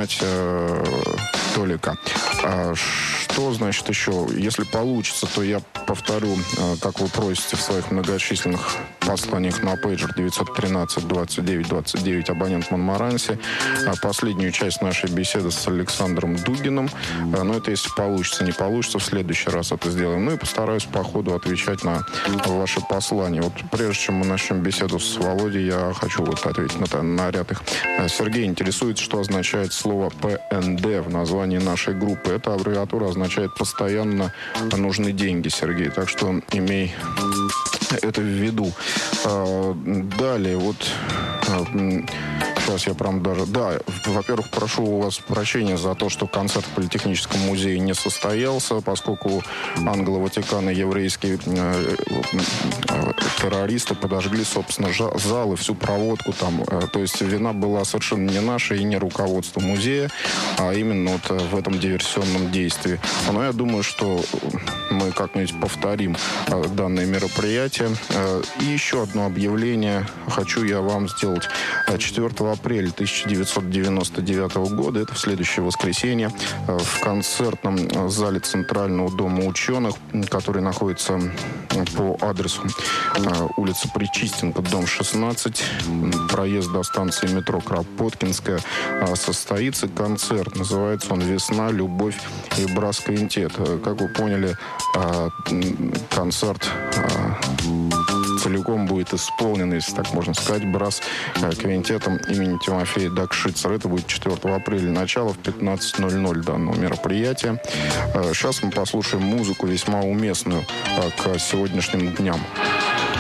знать Толика. Что значит еще? Если получится, то я повторю, как вы просите в своих многочисленных посланиях на пейджер 913-29-29 абонент Монмаранси. Последнюю часть нашей беседы с Александром Дугиным. Но это если получится. Не получится, в следующий раз это сделаем. Ну и постараюсь по ходу отвечать на ваши послания. Вот прежде чем мы начнем беседу с Володей, я хочу вот ответить на ряд их. Сергей интересует, что означает слово ПНД в названии нашей группы. Эта аббревиатура означает «постоянно нужны деньги», Сергей. Так что имей это в виду. Далее, вот... Сейчас я прям даже... Да, во-первых, прошу у вас прощения за то, что концерт в Политехническом музее не состоялся, поскольку англо-ватиканы еврейские террористы подожгли, собственно, зал и всю проводку там. То есть вина была совершенно не наша и не руководства музея, а именно вот в этом диверсионном действии. Но я думаю, что мы как-нибудь повторим данное мероприятие. И еще одно объявление хочу я вам сделать. 4 апреля 1999 года, это в следующее воскресенье, в концертном зале Центрального дома ученых, который находится по адресу улица Причистенко, дом 16, проезд до станции метро Кропоткинская, состоится концерт. Называется он «Весна, любовь и брас-квинтет». Как вы поняли, концерт целиком будет исполнен, если так можно сказать, брас-квинтетом имени Тимофея Дакшицера. Это будет 4 апреля, начало в 15:00 данного мероприятия. Сейчас мы послушаем музыку весьма уместную к сегодняшним дням.